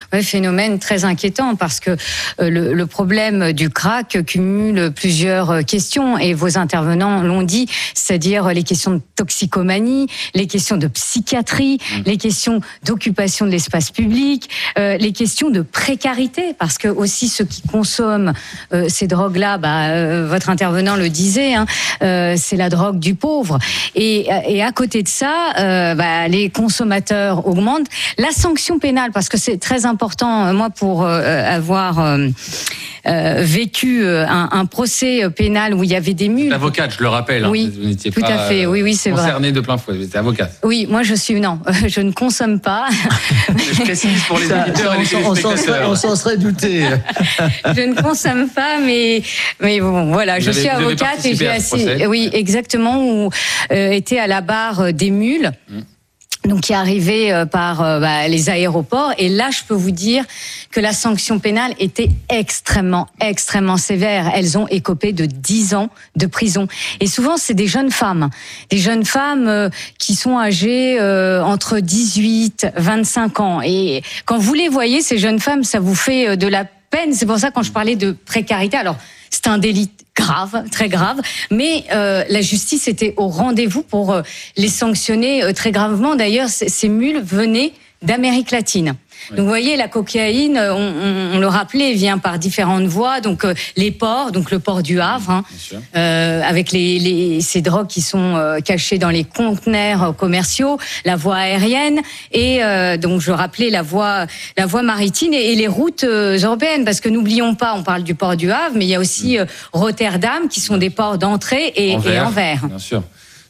Ouais, phénomène très inquiétant parce que le problème du crack cumule plusieurs questions et vos intervenants l'ont dit, c'est-à-dire les questions de toxicomanie, les questions de psychiatrie, les questions d'occupation de l'espace public, les questions de précarité, parce que aussi ceux qui consomment ces drogues-là, votre intervenant le disait, c'est la drogue du pauvre. Et à côté de ça, les consommateurs augmentent. La sanction pénale, parce que c'est très important, moi pour avoir vécu un procès pénal où il y avait des mules. Avocate, je le rappelle. Oui, vous n'étiez tout pas à fait. Oui, c'est vrai. Concernée de plein fouet. Vous étiez avocate. Oui, moi je ne consomme pas. Je précise pour les auditeurs et les téléspectateurs. On s'en serait douté. Je ne consomme pas, mais bon, voilà, je suis avocate et j'ai assez, oui, exactement, où était à la barre des mules. Donc qui arrivait par les aéroports, et là je peux vous dire que la sanction pénale était extrêmement sévère. Elles ont écopé de 10 ans de prison, et souvent c'est des jeunes femmes qui sont âgées entre 18 25 ans, et quand vous les voyez, ces jeunes femmes, ça vous fait de la peine. C'est pour ça quand je parlais de précarité, alors c'est un délit grave, très grave, mais la justice était au rendez-vous pour les sanctionner très gravement. D'ailleurs, ces mules venaient d'Amérique latine. Oui. Donc vous voyez, la cocaïne, on le rappelait, vient par différentes voies. Donc les ports, donc le port du Havre, avec ces drogues qui sont cachées dans les conteneurs commerciaux, la voie aérienne et donc je rappelais la voie maritime et les routes européennes, parce que n'oublions pas, on parle du port du Havre, mais il y a aussi Rotterdam qui sont des ports d'entrée et Anvers. Bien sûr.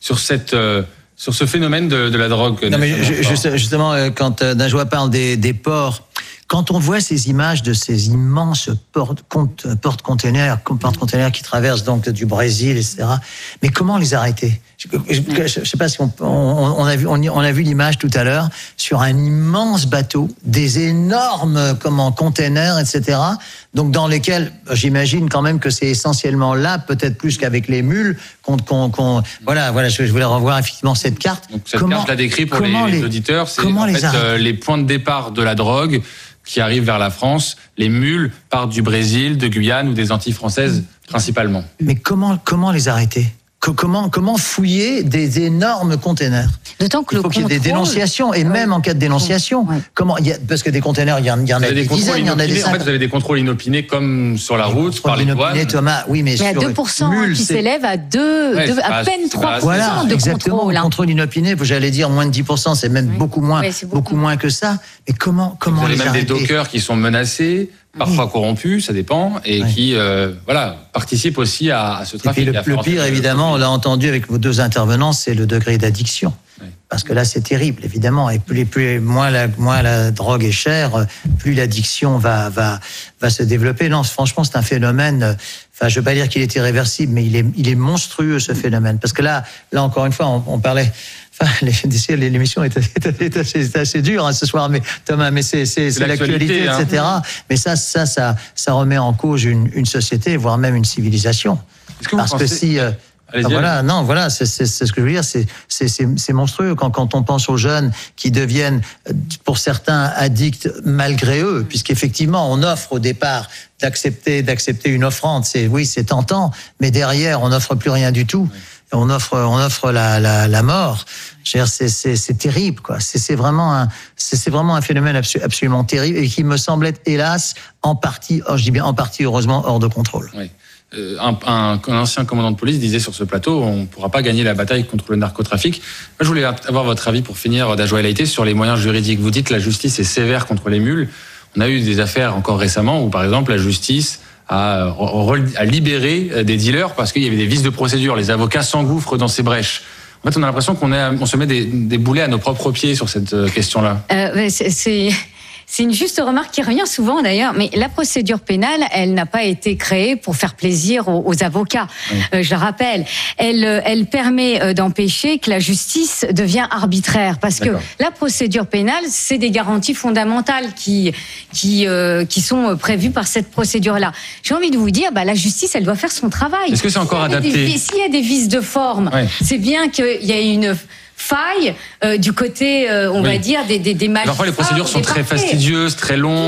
Sur ce phénomène de la drogue. Non, mais justement, quand Najwa parle des ports, quand on voit ces images de ces immenses porte-containers qui traversent donc du Brésil, etc. Mais comment les arrêter ? Je sais pas si on a vu l'image tout à l'heure sur un immense bateau, des énormes containers, etc. Donc dans lesquels j'imagine quand même que c'est essentiellement là, peut-être plus qu'avec les mules, voilà. Je voulais revoir effectivement cette carte. Donc cette carte, je la décris pour les auditeurs. C'est en fait les points de départ de la drogue qui arrivent vers la France. Les mules partent du Brésil, de Guyane ou des Antilles françaises principalement. Mais comment les arrêter ? Comment fouiller des énormes containers ? D'autant que il faut qu'il y ait des dénonciations, et même en cas de dénonciation, parce que des containers, il y en a des dizaines, il y en a des centaines. En fait, vous avez des contrôles inopinés comme sur la route, par les douanes. Thomas, oui, mais à 2% qui s'élève à à peine 3% voilà, de exactement, contrôle. Contrôle inopiné, j'allais dire moins de 10%, c'est même beaucoup moins que ça. Mais comment vous avez les même arrêter ? des dockers qui sont menacés, parfois corrompus, ça dépend, et qui participent aussi à ce trafic. Et puis le pire, évidemment, on l'a entendu avec vos deux intervenants, c'est le degré d'addiction. Oui. Parce que là, c'est terrible, évidemment. Et moins la drogue est chère, plus l'addiction va se développer. Non, franchement, c'est un phénomène. Enfin, je veux pas dire qu'il est irréversible, mais il est monstrueux, ce phénomène. Parce que là, encore une fois, on parlait. L'émission est assez dure ce soir, mais Thomas, mais c'est l'actualité, etc. Mais ça remet en cause une société, voire même une civilisation. Parce que si c'est ce que je veux dire, c'est monstrueux quand on pense aux jeunes qui deviennent, pour certains, addicts malgré eux, puisqu'effectivement on offre au départ d'accepter une offrande, c'est tentant, mais derrière on n'offre plus rien du tout. On offre la mort. C'est terrible, quoi. C'est vraiment un phénomène absolument terrible et qui me semble être, hélas, en partie, heureusement, hors de contrôle. Oui. Un ancien commandant de police disait sur ce plateau, on ne pourra pas gagner la bataille contre le narcotrafic. Moi, je voulais avoir votre avis pour finir, Najwa El Haïty, sur les moyens juridiques. Vous dites que la justice est sévère contre les mules. On a eu des affaires encore récemment où, par exemple, la justice à libérer des dealers parce qu'il y avait des vices de procédure. Les avocats s'engouffrent dans ces brèches. En fait, on a l'impression qu'on se met des boulets à nos propres pieds sur cette question-là. C'est une juste remarque qui revient souvent d'ailleurs, mais la procédure pénale, elle n'a pas été créée pour faire plaisir aux avocats. Oui. Je le rappelle, elle permet d'empêcher que la justice devienne arbitraire, parce que la procédure pénale, c'est des garanties fondamentales qui sont prévues par cette procédure-là. J'ai envie de vous dire, la justice, elle doit faire son travail. Est-ce que c'est encore adapté ? S'il y a des vices de forme, c'est bien qu'il y ait une faille du côté, on va dire, des magistrats. Parfois, les procédures sont très fastidieuses, très longues.